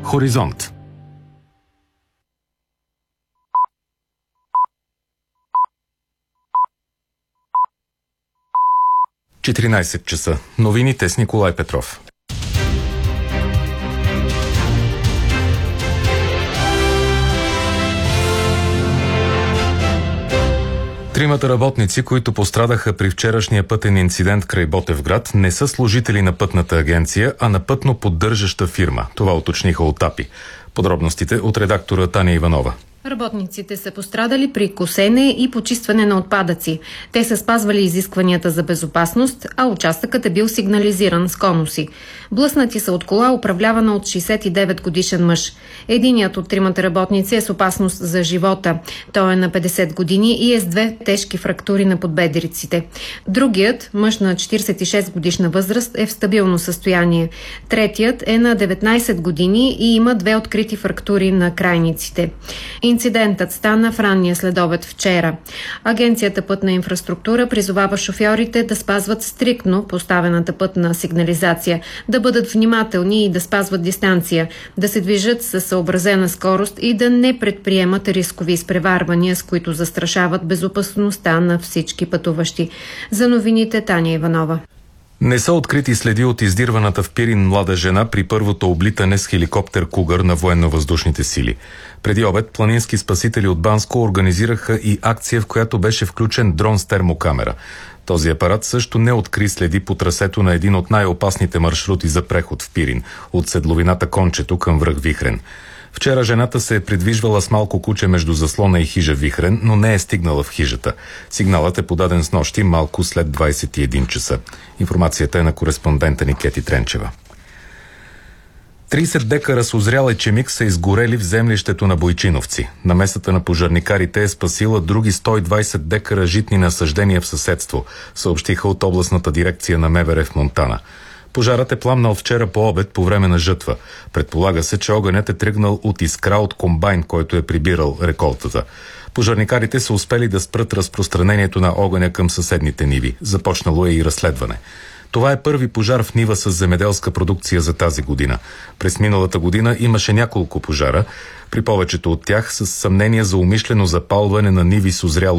Хоризонт. – 14 часа. Новините с Николай Петров. Тримата работници, които пострадаха при вчерашния пътен инцидент край Ботевград, не са служители на пътната агенция, а на пътно-поддържаща фирма. Това уточниха от АПИ. Подробностите от редактора Таня Иванова. Работниците са пострадали при косене и почистване на отпадъци. Те са спазвали изискванията за безопасност, а участъкът е бил сигнализиран с конуси. Блъснати са от кола, управлявана от 69 годишен мъж. Единият от тримата работници е с опасност за живота. Той е на 50 години и е с 2 тежки фрактури на подбедриците. Другият, мъж на 46 годишна възраст, е в стабилно състояние. Третият е на 19 години и има 2 открити фрактури на крайниците. Инцидентът стана в ранния следобед вчера. Агенцията Пътна инфраструктура призовава шофьорите да спазват стриктно поставената пътна сигнализация, да бъдат внимателни и да спазват дистанция, да се движат със съобразена скорост и да не предприемат рискови изпреварвания, с които застрашават безопасността на всички пътуващи. За новините Таня Иванова. Не са открити следи от издирваната в Пирин млада жена при първото облитане с хеликоптер Кугър на военно-въздушните сили. Преди обед планински спасители от Банско организираха и акция, в която беше включен дрон с термокамера. Този апарат също не откри следи по трасето на един от най-опасните маршрути за преход в Пирин, от седловината Кончето към връх Вихрен. Вчера жената се е придвижвала с малко куче между заслона и хижа Вихрен, но не е стигнала в хижата. Сигналът е подаден снощи малко след 21 часа. Информацията е на кореспондента ни Кети Тренчева. 30 декара с озрял ечемик са изгорели в землището на Бойчиновци. Намесата на пожарникарите е спасила други 120 декара житни насаждения в съседство, съобщиха от областната дирекция на МВР в Монтана. Пожарът е пламнал вчера по обед по време на жътва. Предполага се, че огънят е тръгнал от искра от комбайн, който е прибирал реколтата. Пожарникарите са успели да спрат разпространението на огъня към съседните ниви. Започнало е и разследване. Това е първи пожар в нива с земеделска продукция за тази година. През миналата година имаше няколко пожара, при повечето от тях с съмнение за умишлено запалване на ниви с озряло